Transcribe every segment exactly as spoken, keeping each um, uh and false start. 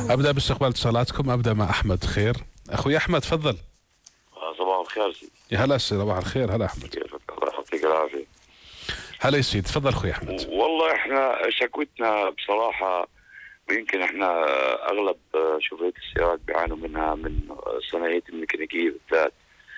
أبدأ باستقبال اتصالاتكم. أبدأ مع أحمد. خير أخوي أحمد، تفضل. صباح الخير سيدي. يا هلا صباح الخير. هلا أحمد. كيفك؟ الله يعطيك العافية. هلا يا سيدي، تفضل أخوي أحمد. والله إحنا شكوتنا بصراحة، ويمكن إحنا أغلب شوفية السيارات بيعانوا منها من صناعية الميكانيكية بالذات،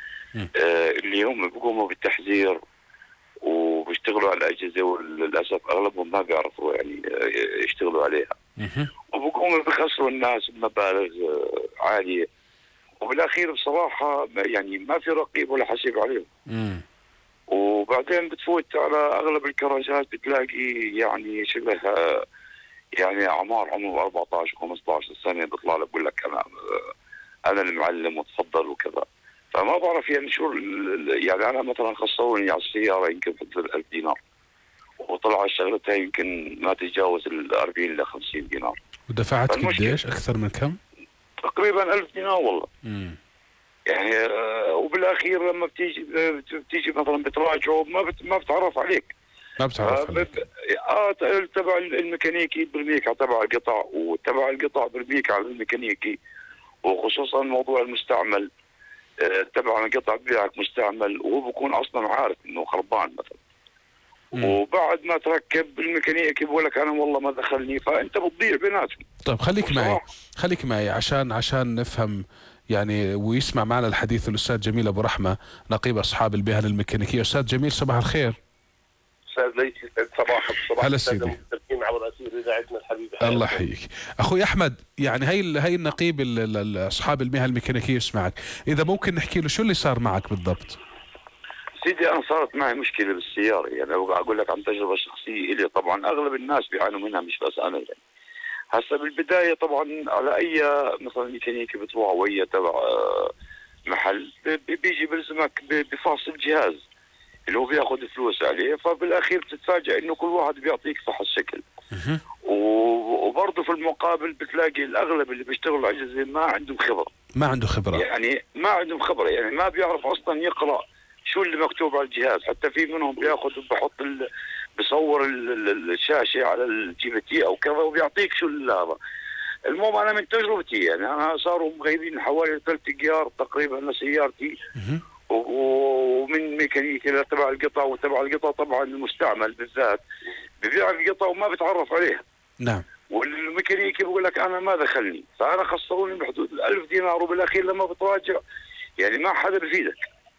آه اللي هم بيقوموا بالتحذير وبيشتغلوا على الأجهزة، وللأسف أغلبهم ما بيعرفوا يعني يشتغلوا عليها، وبيقوموا بيخسروا الناس بمبالغ عالية، وبالأخير بصراحة يعني ما في رقيب ولا حسيب عليهم. مم. وبعدين بتفوت على أغلب الكراجات بتلاقي يعني شبه يعني أعمار عمره أربعة عشر خمسة عشر سنة، بيطلع لك بقول لك أنا أنا المعلم وتفضل وكذا. فما بعرف يعني شو يعني. أنا مثلا خسروني على السيارة يمكن في ألف دينار، وطلع شغلتها يمكن ما تتجاوز ال أربعين إلى خمسين دينار. ودفعت قديش؟ أكثر من كم؟ تقريبا ألف دينار والله. مم. يعني آه وبالاخير لما بتيجي بتيجي مثلا بتراجعه ما بت ما بتعرف عليك. ما بتعرف عليك. اه تبع الميكانيكي برميك على تبع القطع، وتبع القطع برميك على الميكانيكي، وخصوصا موضوع المستعمل. آه تبع القطع ببيعك مستعمل وهو بكون اصلا عارف انه خربان مثلا. مم. وبعد ما تركب الميكانيكي بقول لك انا والله ما دخلني، فانت بتضيع بيناتهم. طيب خليك معي خليك معي عشان عشان نفهم يعني، ويسمع معنا الحديث الأستاذ جميل أبو رحمة، نقيب أصحاب المهن الميكانيكية. أستاذ جميل صباح الخير. أستاذ ليثي صباحك. صباح هلا سيدي. عبر أثير إذاعتنا الحبيبة. الله يحييك. أخوي أحمد، يعني هي هي النقيب أصحاب المهن الميكانيكية يسمعك، إذا ممكن نحكي له شو اللي صار معك بالضبط؟ سيدي أنا صارت معي مشكلة بالسيارة، يعني أقول لك عن تجربة شخصية إلي. طبعا أغلب الناس بيعانوا منها مش بس أنا يعني. هسه بالبداية طبعا على أي مثلا ميكانيكي بتروح ويا تبع محل بيجي بلزمك بفاصل جهاز اللي هو بياخذ فلوس عليه، فبالأخير بتتفاجئ إنه كل واحد بيعطيك فحص شكل. وبرضه في المقابل بتلاقي الأغلب اللي بيشتغلوا على الأجهزة ما عندهم خبرة. ما عنده خبرة. يعني ما عندهم خبرة، يعني ما بيعرف أصلا يقرأ شو اللي مكتوب على الجهاز. حتى في منهم بياخذ وبحط ال... بصور الشاشة على الجي بي تي أو كذا وبيعطيك شو هذا. المهم أنا من تجربتي يعني أنا صاروا مغيبين حوالي ثلاث أيار تقريبا لسيارتي، ومن ميكانيكي تبع القطع، وتبع القطع طبعا المستعمل بالذات ببيع القطع وما بتعرف عليها. نعم. والميكانيكي بقول لك أنا ما دخلني، فأنا خسروني بحدود الألف دينار، وبالأخير لما بتراجع يعني ما حدا بفيدك.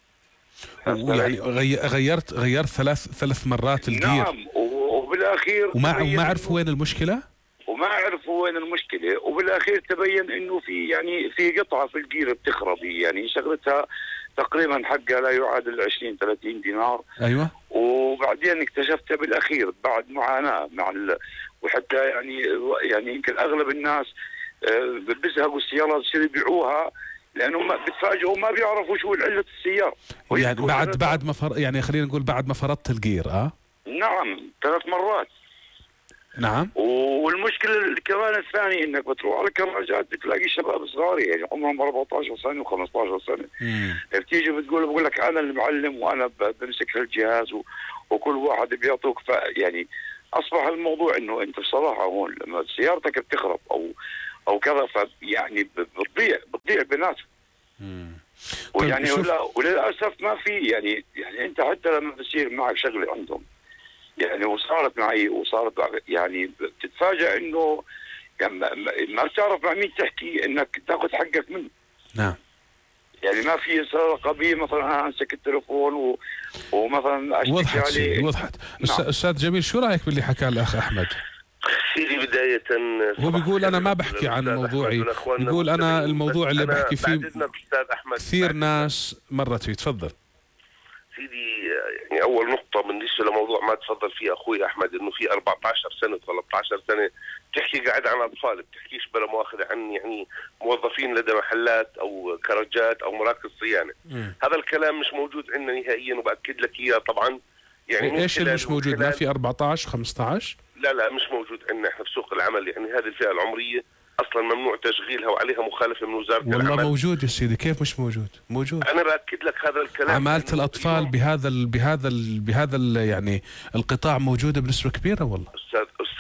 ويعني غيرت غيرت ثلاث ثلاث مرات الجير. نعم. وبالاخير وما وما عرفوا وين المشكله؟ وما عرفوا وين المشكله، وبالاخير تبين انه في يعني في قطعه في الجير بتخرب، يعني شغلتها تقريبا حقها لا يعادل عشرين ثلاثين دينار. ايوه. وبعدين اكتشفتها بالاخير بعد معاناه مع ال... وحتى يعني يعني يمكن اغلب الناس بيزهقوا السيارات يصيروا يبيعوها لانه ما بتفاجئوا ما بيعرفوا شو علة السيارة. يعني بعد بعد ما فر... يعني خلينا نقول بعد ما فرضت الجير. اه نعم ثلاث مرات. نعم. والمشكلة كمان الثاني انك بتروح على الكراجات بتلاقي شباب صغار يعني عمرهم أربعة عشر سنة وخمسة عشر سنة. مم. بتيجي بتقول بقول لك انا المعلم وانا بمسك الجهاز و... وكل واحد بيعطوك. ف يعني اصبح الموضوع انه انت بصراحة هون لما سيارتك بتخرب او او كذا فيعني بتضيع بتضيع بيناتهم. ويعني ولا وللاسف ما في يعني يعني انت حتى لما بتصير معك شغله عندهم يعني وصارت معي وصارت يعني بتتفاجئ انه يعني ما بتعرف مع مين تحكي انك تاخذ حقك منه. نعم. يعني ما في رقابيه مثلا انا امسك التليفون و... ومثلا اشتكي وضحت عليه. وضحت. نعم. استاذ جميل شو رايك باللي حكاه الاخ احمد؟ سيدي بداية هو بيقول أنا ما بحكي عن موضوعي، بيقول أنا الموضوع اللي بحكي فيه كثير ناس مرت فيه. تفضل سيدي. يعني أول نقطة بالنسبة لموضوع ما تفضل فيه أخوي أحمد إنه في أربعة عشر سنة ثلاثة عشر سنة بتحكي قاعد عن أطفال، بتحكيش بلا مؤاخذة عن يعني موظفين لدى محلات أو كراجات أو مراكز صيانة. م. هذا الكلام مش موجود عندنا نهائيا، وبأكد لك إياه طبعا. يعني إيش اللي مش موجود؟ ما في أربعة عشر خمسة عشر؟ لا لا مش موجود عندنا احنا في سوق العمل. يعني هذه الفئة العمرية اصلا ممنوع تشغيلها وعليها مخالفة من وزارة والله العمل. والله موجود يا سيدي، كيف مش موجود؟ موجود. انا باكد لك هذا الكلام. عمالة الاطفال بهذا ال بهذا ال بهذا ال يعني القطاع موجودة بنسبة كبيرة والله. استاذ استاذ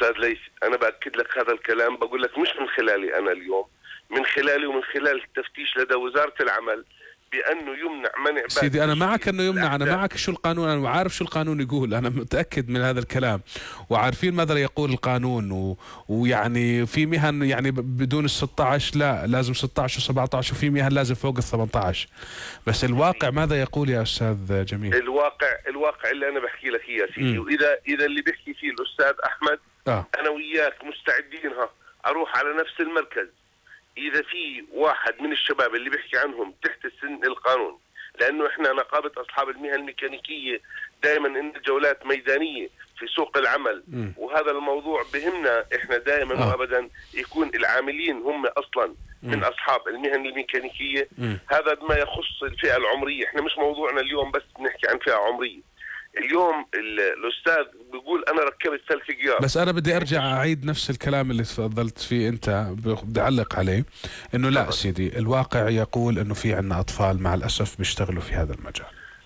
أستاذ ليث أنا بأكد لك هذا الكلام، بقول لك مش من خلالي أنا اليوم، من خلالي ومن خلال التفتيش لدى وزارة العمل بأنه يمنع منع. سيدي أنا معك أنه يمنع، أنا معك شو القانون، أنا عارف شو القانون يقول، أنا متأكد من هذا الكلام وعارفين ماذا يقول القانون و... ويعني في مهن يعني بدون ال ستة عشر لا لازم ستة عشر و سبعة عشر وفي مهن لازم فوق ال ثمانية عشر، بس الواقع ماذا يقول يا أستاذ جميل؟ الواقع الواقع اللي أنا بحكي لك إياه سيدي، وإذا إذا اللي بيحكي فيه الأستاذ أحمد آه. أنا وياك مستعدينها أروح على نفس المركز إذا في واحد من الشباب اللي بيحكي عنهم تحت السن القانون، لأنه إحنا نقابة أصحاب المهن الميكانيكية دائما إن جولات ميدانية في سوق العمل م. وهذا الموضوع بهمنا إحنا دائما آه. وأبدا يكون العاملين هم أصلا م. من أصحاب المهن الميكانيكية م. هذا بما يخص الفئة العمرية، إحنا مش موضوعنا اليوم بس نحكي عن فئة عمرية. اليوم الأستاذ بيقول أنا ركبت ثلاث جيار، بس أنا بدي أرجع أعيد نفس الكلام اللي تفضلت فيه أنت، بدي أعلق عليه إنه لا سيدي الواقع يقول إنه في عنا أطفال مع الأسف بيشتغلوا في هذا المجال،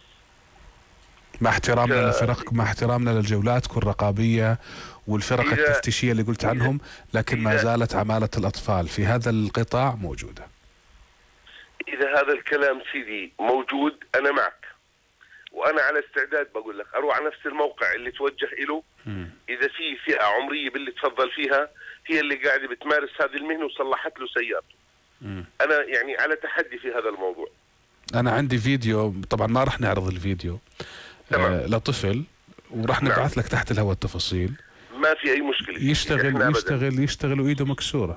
مع احترامنا لفرقكم، مع احترامنا للجولاتكم الرقابية والفرق التفتيشية اللي قلت عنهم، لكن ما زالت عمالة الأطفال في هذا القطاع موجودة. إذا هذا الكلام سيدي موجود أنا معك، وأنا على استعداد بقول لك أروح على نفس الموقع اللي توجه إله إذا في فئة عمرية باللي تفضل فيها هي اللي قاعدة بتمارس هذه المهنة وصلحت له سيارته. أنا يعني على تحدي في هذا الموضوع. أنا عندي فيديو طبعا ما راح نعرض الفيديو آه لطفل وراح نبعث لك تحت الهواء التفاصيل. ما في أي مشكلة. يشتغل يشتغل يشتغل وإيده مكسورة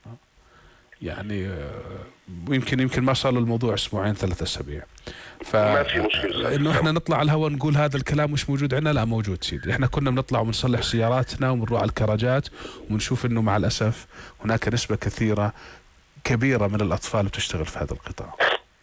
يعني ويمكن يمكن ما صار له الموضوع اسبوعين ثلاث اسابيع. ف انه احنا نطلع على الهواء نقول هذا الكلام مش موجود عندنا، لا موجود سيدي. احنا كنا بنطلع وبنصلح سياراتنا وبنروح على الكراجات ونشوف انه مع الاسف هناك نسبة كثيرة كبيرة من الاطفال بتشتغل في هذا القطاع.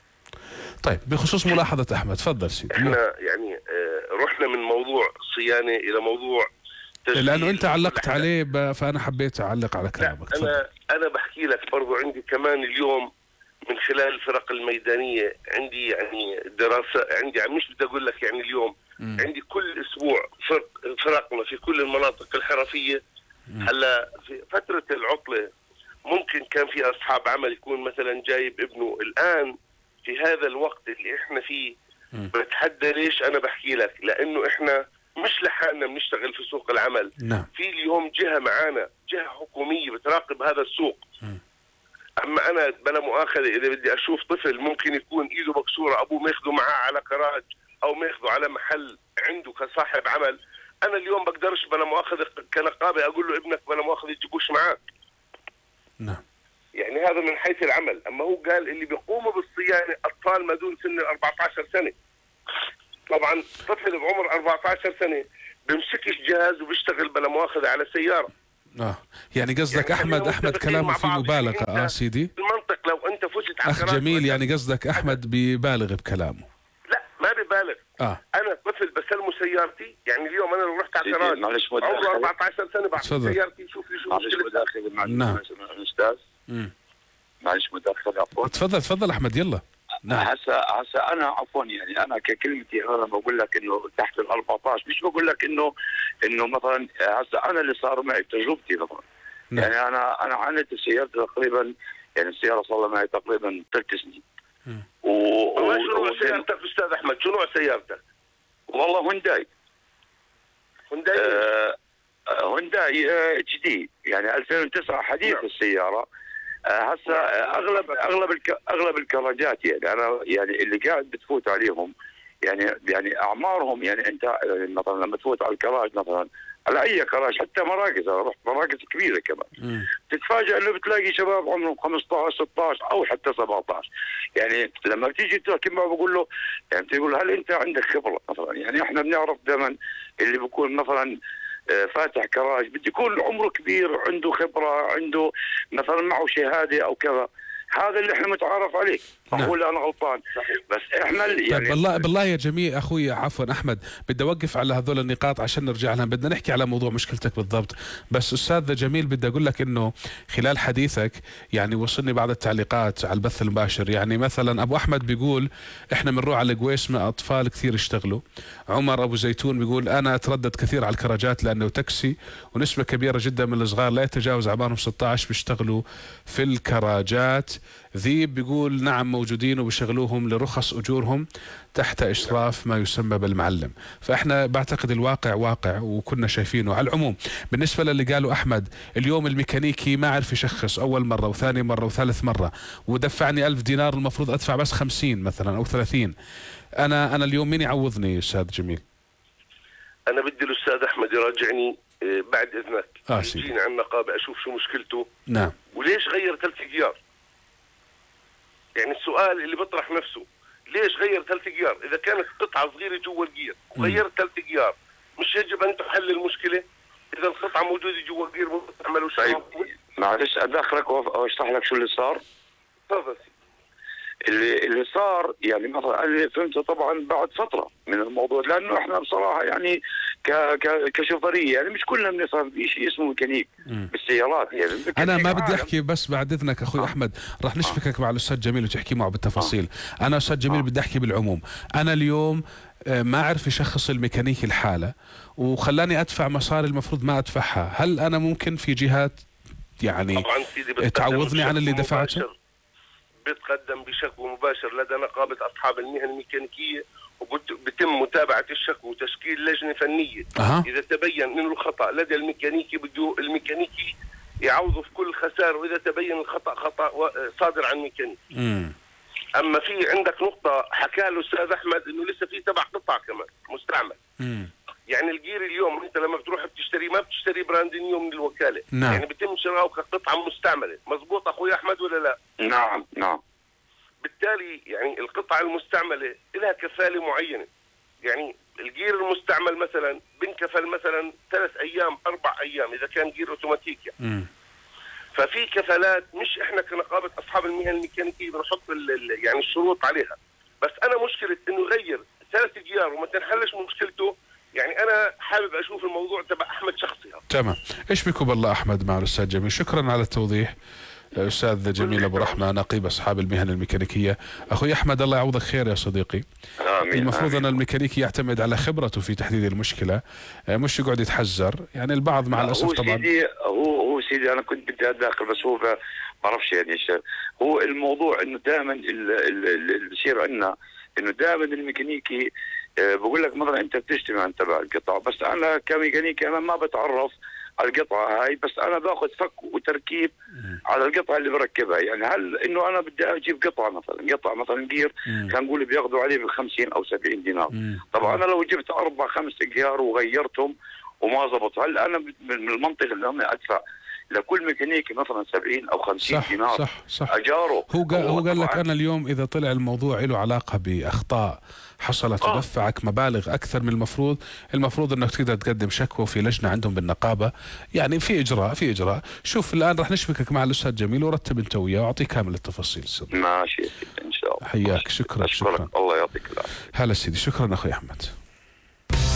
طيب بخصوص ملاحظة احمد تفضل سيدي. احنا يعني رحنا من موضوع صيانة الى موضوع لانه انت علقت عليه فانا حبيت اعلق على كلامك. انا انا بحكي لك برضو عندي كمان اليوم من خلال الفرق الميدانيه عندي يعني دراسه، عندي مش بدي اقول لك يعني اليوم م. عندي كل اسبوع فرق فرقنا في كل المناطق الحرفيه. هلا في فتره العطله ممكن كان في اصحاب عمل يكون مثلا جايب ابنه، الان في هذا الوقت اللي احنا فيه بتحدى. ليش انا بحكي لك؟ لانه احنا مش لحالنا بنشتغل في سوق العمل. نعم. في اليوم جهة معانا، جهة حكومية بتراقب هذا السوق. م. اما انا بلا مؤاخذة اذا بدي اشوف طفل ممكن يكون ايده مكسورة ابوه ماخذه معاه على كراج او ماخذه على محل عنده كصاحب عمل، انا اليوم بقدرش بلا مؤاخذة كنقابة اقول له ابنك بلا مؤاخذة تجيبوش معاك. نعم. يعني هذا من حيث العمل. اما هو قال اللي بيقوموا بالصيانة اطفال ما دون سن أربعة عشر سنة. طبعا طفل بعمر أربعة عشر سنة بيمسكش جهاز وبيشتغل بلا مؤاخذة على سيارة. اه يعني قصدك يعني احمد احمد كلامه في مبالغة. اه سيدي المنطق لو انت فزت على اخ جميل، يعني قصدك احمد بيبالغ بكلامه. لا ما بيبالغ. اه انا طفل بسلمه سيارتي، يعني اليوم انا لو رحت على كراج عمره أربعة عشر سنة بعد سيارتي شوف لي شو مشكلة. نعم استاذ معلش مداخلة عفوا. تفضل تفضل احمد يلا. نعم. هسه هسه انا عفوا يعني انا ككلمتي انا بقول لك انه تحت ال أربعة عشر، مش بقول لك انه انه مثلا هسه انا اللي صار معي تجربتي مثلا. نعم. يعني انا انا عانيت سيارتي تقريبا، يعني السياره صار لها معي تقريبا ثلاث سنين. و والله شو نوع سيارتك استاذ احمد؟ شو نوع سيارتك؟ والله هونداي. هونداي آه هونداي اتش دي يعني ألفين وتسعة حديث. نعم. السياره هسه اغلب اغلب الك... اغلب الكراجات يعني انا يعني اللي قاعد بتفوت عليهم يعني يعني اعمارهم، يعني انت يعني مثلا لما تفوت على الكراج مثلا على اي كراج حتى مراكز، انا رحت مراكز كبيره كمان تتفاجئ انه بتلاقي شباب عمرهم خمسة عشر ستة عشر او حتى سبعة عشر. يعني لما بتيجي تحكي معه بقول له يعني بتقول هل انت عندك خبره مثلا؟ يعني احنا بنعرف دائما اللي بيكون مثلا فاتح كراج بده يكون عمره كبير، عنده خبره، عنده مثلا معه شهاده او كذا. هذا اللي احنا متعارف عليه. نعم. اقول انا غلطان بس احنا يعني بالله بالله يا جميل اخوي عفوا احمد، بدي اوقف على هذول النقاط عشان نرجع لها، بدنا نحكي على موضوع مشكلتك بالضبط. بس استاذ جميل بدي اقول لك انه خلال حديثك يعني وصلني بعض التعليقات على البث المباشر. يعني مثلا ابو احمد بيقول احنا بنروح على القويسمة اطفال كثير يشتغلوا. عمر ابو زيتون بيقول انا اتردد كثير على الكراجات لانه تاكسي ونسبة كبيرة جدا من الصغار لا يتجاوز اعمارهم ستة عشر بيشتغلوا في الكراجات. ذيب بيقول نعم موجودين وبيشغلوهم لرخص اجورهم تحت اشراف ما يسمى بالمعلم. فاحنا بعتقد الواقع واقع وكنا شايفينه. على العموم بالنسبه للي قاله احمد، اليوم الميكانيكي ما عرف يشخص اول مره وثاني مره وثالث مره ودفعني ألف دينار، المفروض ادفع بس خمسين مثلا او ثلاثين. انا انا اليوم مين يعوضني استاذ جميل؟ انا بدي الاستاذ احمد يراجعني بعد اذنك. اه يجيني على النقابه اشوف شو مشكلته. نعم. وليش غير ثلاث جيار؟ يعني السؤال اللي بيطرح نفسه ليش غير ثلاث جيار؟ اذا كانت قطعه صغيره جوا الجير وغيرت ثلاث جيار مش يجب ان تحل المشكله؟ اذا القطعه موجوده جوا الجير ما بتعملوا شيء. معلش ادخلك واشرح لك شو اللي صار. تفضل. اللي اللي صار يعني مثلا اللي فهمته طبعا بعد فتره من الموضوع، لانه احنا بصراحه يعني ك ك كشوفريه يعني مش كلنا بنفهم شيء اسمه ميكانيك بالسيارات. يعني انا ما بدي احكي بس بعد اذنك اخوي آه. احمد راح نشبكك آه. مع الاستاذ جميل وتحكي معه بالتفاصيل. آه. انا استاذ جميل آه. بدي احكي بالعموم. انا اليوم ما اعرف يشخص الميكانيكي الحاله وخلاني ادفع مصاري المفروض ما ادفعها. هل انا ممكن في جهات يعني تعوضني عن اللي دفعته؟ بتقدم بشكوى مباشر لدى نقابة أصحاب المهن الميكانيكية وبتم متابعة الشكوى وتشكيل لجنة فنية. أه. إذا تبين أنه الخطأ لدى الميكانيكي بده الميكانيكي يعوضه في كل خسارة، وإذا تبين الخطأ خطأ صادر عن الميكانيكي. مم. أما في عندك نقطة حكى له الأستاذ أحمد أنه لسه في تبع قطع كمان مستعمل. مم. يعني الجير اليوم أنت لما بتروح بتشتري ما بتشتري براند نيو من الوكالة. نعم. يعني بتم شراؤه كقطعة مستعملة. مظبوط أخوي أحمد ولا لا؟ نعم نعم. بالتالي يعني القطعة المستعملة لها كفالة معينة. يعني الجير المستعمل مثلا بنكفل مثلا ثلاث أيام أربع أيام إذا كان جير أوتوماتيك يعني. ففي كفالات مش إحنا كنقابة أصحاب المهن الميكانيكية بنحط يعني الشروط عليها. بس أنا مشكلة إنه يغير ثلاث جيار وما تنحلش مشكلته. يعني أنا حابب أشوف الموضوع تبع أحمد شخصي. تمام. إيش بكم بالله أحمد مع الأستاذ جميل. شكرا على التوضيح أستاذ جميل أبو رحمة نقيب أصحاب المهن الميكانيكية. أخوي أحمد الله يعوضك خير يا صديقي. آمين. المفروض أن الميكانيكي يعتمد على خبرته في تحديد المشكلة، مش يقعد يتحذر. يعني البعض مع الأسف طبعا. هو سيدي هو هو سيدي أنا كنت بدي أتداخل بس هو ما بعرفش يعني هو الموضوع إنه دائما اللي بصير عندنا إنه دائما الميكانيكي بقول لك مثلا أنت بتجتمع أنت تبع القطع، بس أنا كميكانيكي أنا ما بتعرف على القطعة هاي، بس أنا باخذ فك وتركيب على القطعة اللي بركبها. يعني هل إنه أنا بدي أجيب قطعة مثلا قطعة مثلا جير كان نقول بياخذوا عليه بخمسين أو سبعين دينار. طبعا أنا لو جبت أربع خمس جيار وغيرتهم وما زبط، هل أنا من المنطق اللي أنا أدفع لكل ميكانيكي مثلا سبعين أو خمسين صح دينار صح صح أجاره؟ هو قال هو قال لك أنا اليوم إذا طلع الموضوع له علاقة بأخطاء حصلت آه. تدفعك مبالغ أكثر من المفروض، المفروض أنك تقدر تقدم شكوى في لجنة عندهم بالنقابة. يعني في إجراء في إجراء. شوف الآن راح نشبكك مع الأستاذ جميل ورتب أنت وياه وأعطيه كامل التفاصيل. ماشي إن شاء الله. حياك. شكرا شكرا. الله يعطيك العافية. هلا سيدي. شكرا أخوي أحمد.